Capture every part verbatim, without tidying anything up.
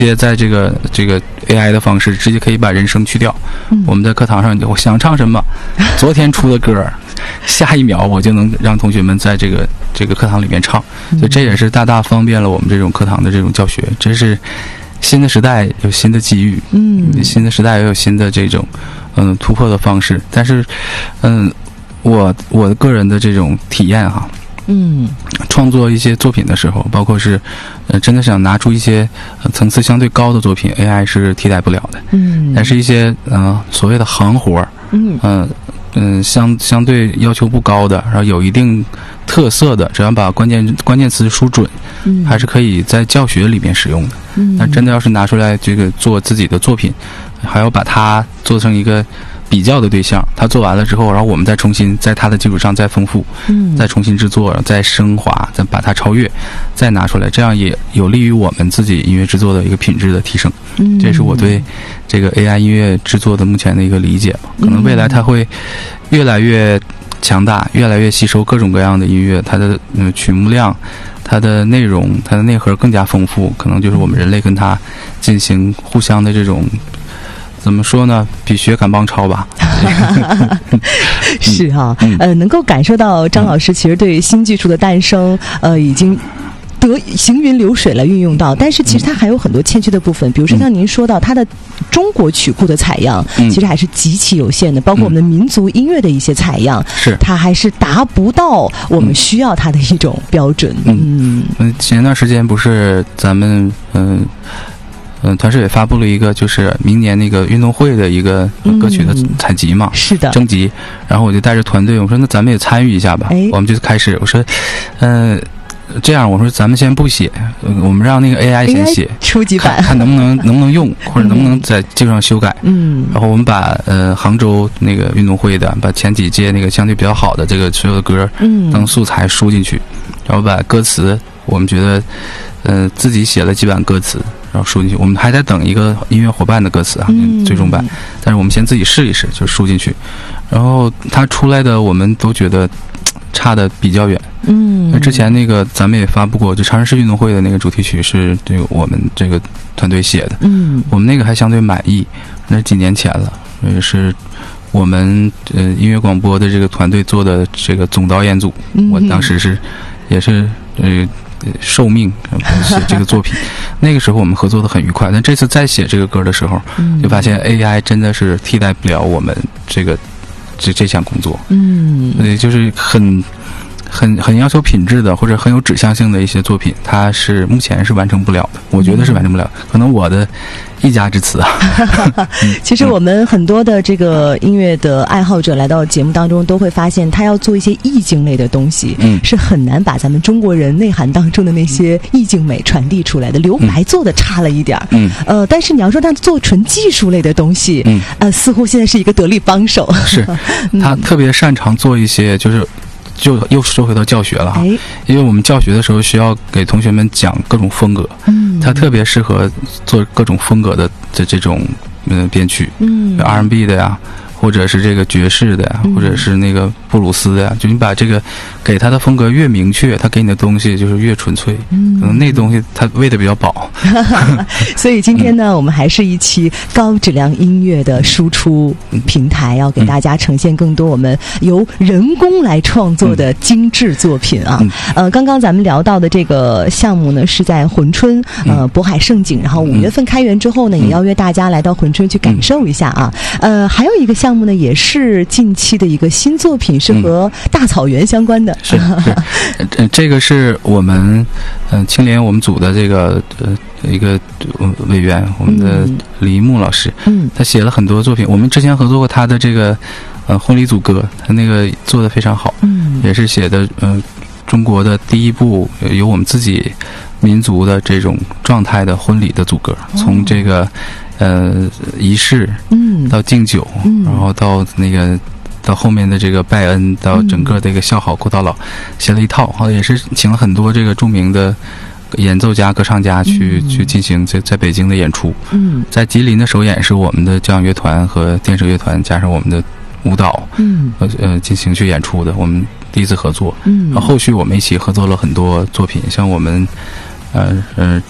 直接在这个这个 A I 的方式，直接可以把人声去掉。嗯、我们在课堂上，我想唱什么，昨天出的歌，下一秒我就能让同学们在这个这个课堂里面唱，所以这也是大大方便了我们这种课堂的这种教学。这是新的时代有新的机遇，嗯，新的时代也有新的这种嗯突破的方式。但是，嗯，我我个人的这种体验哈。嗯，创作一些作品的时候，包括是，呃，真的想拿出一些、呃、层次相对高的作品 ，A I 是替代不了的。嗯，但是一些呃所谓的行活，嗯嗯、呃呃、相相对要求不高的，然后有一定特色的，只要把关键关键词输准，嗯，还是可以在教学里面使用的。嗯，但真的要是拿出来这个做自己的作品，还要把它做成一个比较的对象，他做完了之后，然后我们再重新在他的基础上再丰富，嗯，再重新制作，再升华，再把它超越，再拿出来，这样也有利于我们自己音乐制作的一个品质的提升。嗯，这是我对这个 A I 音乐制作的目前的一个理解吧。可能未来它会越来越强大，越来越吸收各种各样的音乐，它的嗯曲目量，它的内容，它的内核更加丰富，可能就是我们人类跟它进行互相的这种。怎么说呢？比学赶帮超吧。 是哈、啊嗯，呃，能够感受到张老师其实对新技术的诞生，呃，已经得行云流水了，运用到。但是其实它还有很多欠缺的部分，比如说像您说到它的中国曲库的采样，嗯、其实还是极其有限的，包括我们的民族音乐的一些采样，是、嗯、它还是达不到我们需要它的一种标准。 嗯嗯，前段时间不是咱们嗯。呃嗯，团市委发布了一个就是明年那个运动会的一个歌曲的采集嘛，嗯、是的，征集。然后我就带着团队，我说那咱们也参与一下吧。哎、我们就开始，我说，呃，这样，我说咱们先不写，我们让那个 A I 先写初级版， 看看能不能能不能用，或者能不能在技术上修改。嗯。然后我们把呃杭州那个运动会的，把前几届那个相对比较好的这个所有的歌，嗯，当素材输进去，然后把歌词，我们觉得，呃，自己写了几版歌词。然后输进去，我们还在等一个音乐伙伴的歌词啊，嗯、最终版。但是我们先自己试一试，就输进去。然后它出来的，我们都觉得差的比较远。嗯，那之前那个咱们也发布过，就长春市运动会的那个主题曲是这个我们这个团队写的。嗯，我们那个还相对满意，那是几年前了，也是我们呃音乐广播的这个团队做的这个总导演组，嗯、我当时是也是呃。受命写这个作品，那个时候我们合作的很愉快。但这次再写这个歌的时候，就发现 A I 真的是替代不了我们这个这这项工作。嗯，所以就是很很很要求品质的或者很有指向性的一些作品，它是目前是完成不了的。我觉得是完成不了，可能我的一家之词啊。 其实我们很多的这个音乐的爱好者来到节目当中，都会发现他要做一些意境类的东西，嗯，是很难把咱们中国人内涵当中的那些意境美传递出来的。留白做的差了一点，嗯，呃，但是你要说他做纯技术类的东西，嗯，呃，似乎现在是一个得力帮手。 是，他特别擅长做一些就是。就又说回到教学了哈，因为我们教学的时候需要给同学们讲各种风格，嗯，他特别适合做各种风格的这这种嗯编曲，嗯 ，R and B 的呀，或者是这个爵士的呀，或者是那个布鲁斯的呀，就你把这个给他的风格越明确，他给你的东西就是越纯粹，嗯，可能那东西他喂的比较饱。 所以今天呢，嗯、我们还是一期高质量音乐的输出平台，要给大家呈现更多我们由人工来创作的精致作品啊。嗯、呃，刚刚咱们聊到的这个项目呢，是在珲春呃渤海盛景，然后五月份开园之后呢，也邀约大家来到珲春去感受一下啊。呃，还有一个项目呢，也是近期的一个新作品，是和大草原相关的。 是是，呃，这个是我们嗯、呃、青联我们组的这个呃一个委员，我们的李一木老师，嗯，他写了很多作品，我们之前合作过他的这个呃婚礼组歌，他那个做的非常好，嗯，也是写的呃中国的第一部由我们自己民族的这种状态的婚礼的组歌，哦、从这个呃仪式，嗯，到敬酒，嗯，然后到那个。到后面的这个拜恩，到整个这个孝好过到老，写了一套，好也是请了很多这个著名的演奏家、歌唱家去、嗯、去进行在在北京的演出。嗯，在吉林的首演是我们的交响乐团和电声乐团加上我们的舞蹈，嗯，呃呃进行去演出的，我们第一次合作。嗯，然后后续我们一起合作了很多作品，像我们呃呃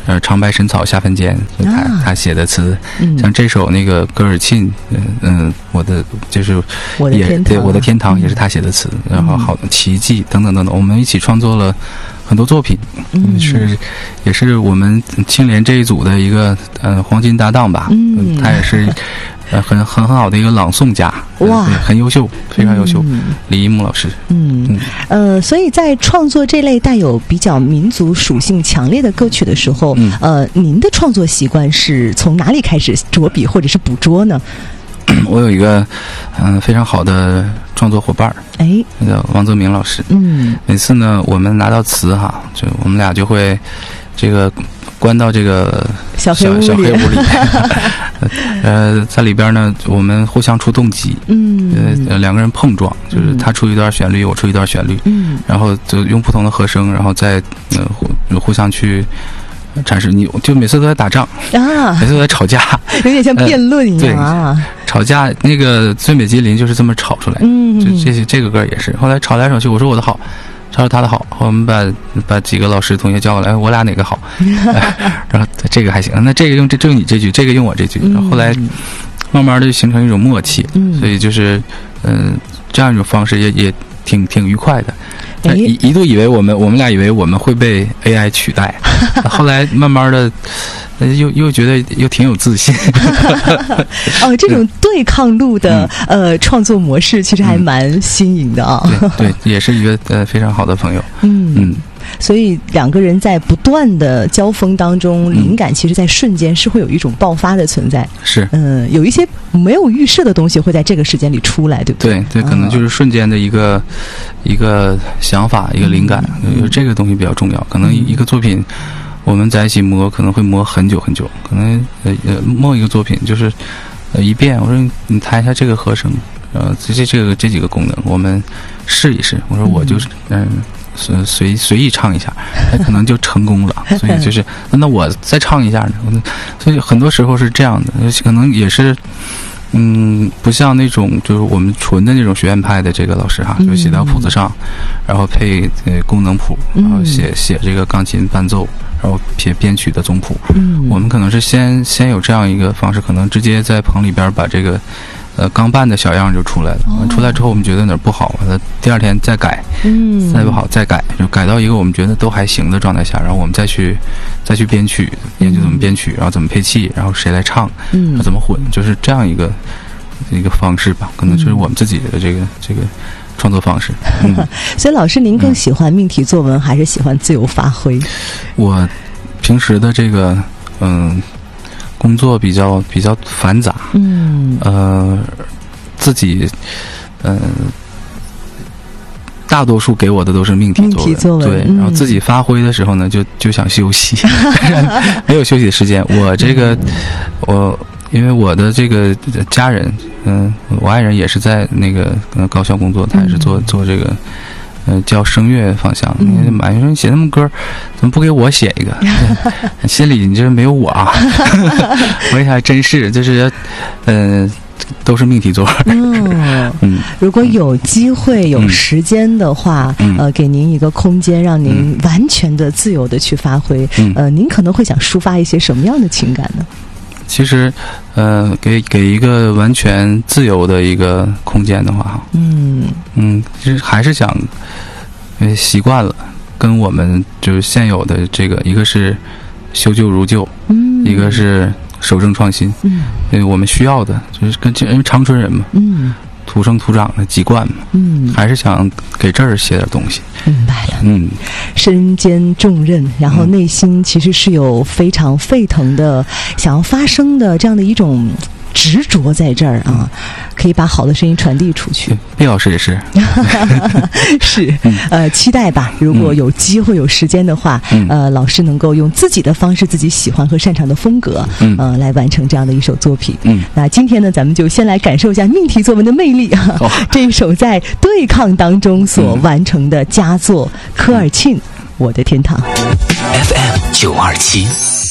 呃，长白深草下凡间，他、啊、他写的词， 嗯、 像这首那个戈尔沁，嗯、呃、嗯，我的就是我的天堂， 对我的天堂也是他写的词，嗯、然后好的奇迹等等等等，我们一起创作了很多作品， 嗯、 是也是我们青联这一组的一个呃黄金搭档吧， 嗯， 他也是。呃，很很很好的一个朗诵家， 哇， 呃、很优秀，非常优秀， 嗯、 李一木老师。 嗯, 嗯呃，所以在创作这类带有比较民族属性强烈的歌曲的时候， 嗯、 呃，您的创作习惯是从哪里开始着笔或者是捕捉呢？ 我有一个嗯、呃、非常好的创作伙伴， 哎， 那个王泽明老师。 嗯， 每次呢，我们拿到词哈，就我们俩就会这个。关到这个小黑屋里， 小黑屋里呃，在里边呢，我们互相出动机， 嗯， 呃，两个人碰撞，就是他出一段旋律，我出一段旋律， 嗯， 然后就用不同的和声，然后再呃互互相去阐释。你就每次都在打仗啊， 每次都在吵架， 有点像辩论一样啊。 呃、吵架那个最美吉林就是这么吵出来， 嗯， 就这些这个歌也是。后来吵来吵去，我说我的好。他说他的好，我们把把几个老师同学叫过来，我俩哪个好？然后这个还行，那这个用这就你这句，这个用我这句。然后后来慢慢的就形成一种默契， 嗯、 所以就是嗯、呃、这样一种方式也也挺挺愉快的。但一一度以为我们我们俩以为我们会被 A I 取代，后来慢慢的。又又觉得又挺有自信哦，这种对抗路的、嗯、呃创作模式其实还蛮新颖的啊、 哦。对, 对，也是一个呃非常好的朋友。 嗯嗯， 所以两个人在不断的交锋当中，灵感其实在瞬间是会有一种爆发的存在。 是， 嗯，有一些没有预设的东西会在这个时间里出来，对不对？ 对对，可能就是瞬间的一个、哦、一个想法，一个灵感，嗯、这个东西比较重要。可能一个作品。我们在一起磨，可能会磨很久很久。可能呃呃，磨一个作品就是呃一遍。我说你弹一下这个和声，呃，这这这个这几个功能，我们试一试。我说我就是嗯随随随意唱一下，那可能就成功了。所以就是那我再唱一下呢。所以很多时候是这样的，可能也是嗯，不像那种就是我们纯的那种学院派的这个老师哈，就写到谱子上，然后配呃功能谱，然后写写这个钢琴伴奏。然后写编曲的总谱， 嗯， 我们可能是先先有这样一个方式，可能直接在棚里边把这个呃刚办的小样就出来了。哦、出来之后我们觉得哪儿不好，完第二天再改， 嗯， 再不好再改，就改到一个我们觉得都还行的状态下，然后我们再去再去编曲，研究怎么编曲，然后怎么配器，然后谁来唱， 嗯， 怎么混，就是这样一个一个方式吧，可能就是我们自己的这个这个。创作方式、嗯、 所以老师您更喜欢命题作文、嗯、还是喜欢自由发挥？ 我平时的这个嗯工作比较比较繁杂， 嗯呃自己嗯、呃、大多数给我的都是命题作文， 命题作文对、嗯、然后自己发挥的时候呢就就想休息没有休息的时间。我这个、嗯、我因为我的这个家人，嗯、呃，我爱人也是在那个呃高校工作，他也是做、嗯、做这个，呃，教声乐方向。你满说你写那么歌，怎么不给我写一个？心里你这没有我啊！我一想还真是，就是，嗯、呃，都是命题作文。 嗯嗯，如果有机会、有时间的话， 嗯、 呃，给您一个空间，让您完全的自由的去发挥， 嗯、 呃，您可能会想抒发一些什么样的情感呢？ 其实，呃，给给一个完全自由的一个空间的话， 嗯嗯，其实还是想，呃，习惯了跟我们就是现有的这个，一个是修旧如旧， 嗯， 一个是守正创新， 嗯， 因为我们需要的就是跟因为长春人嘛， 嗯， 土生土长的籍贯嘛， 嗯， 还是想给这儿写点东西。 明白了， 嗯， 身兼重任，然后内心其实是有非常沸腾的、想要发声的这样的一种执着在这儿啊，可以把好的声音传递出去。 毕老师也是， 是，呃，期待吧。如果有机会、有时间的话， 嗯、 呃，老师能够用自己的方式、自己喜欢和擅长的风格， 嗯、 呃，来完成这样的一首作品。 嗯， 那今天呢，咱们就先来感受一下命题作文的魅力啊。 哦、 这一首在对抗当中所完成的佳作，嗯、科尔沁《我的天堂》。 F M 九二七。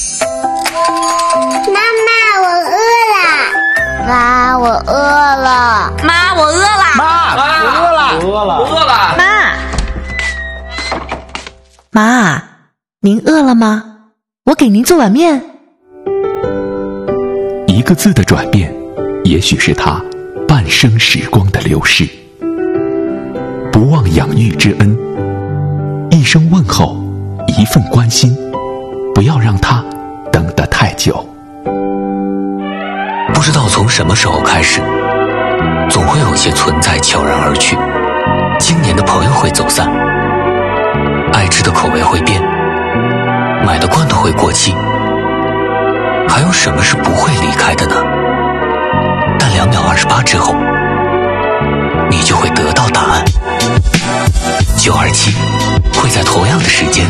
妈妈，我饿了。妈，我饿了。 妈，我饿了。 妈，我饿了。 我饿了。 我饿了。 妈， 妈，您饿了吗？我给您做碗面。 一个字的转变，也许是他半生时光的流逝。不忘养育之恩，一声问候，一份关心，不要让他等得太久。不知道从什么时候开始，总会有些存在悄然而去。今年的朋友会走散，爱吃的口味会变，买的罐头会过期，还有什么是不会离开的呢？但两秒二十八之后，你就会得到答案。九二七会在同样的时间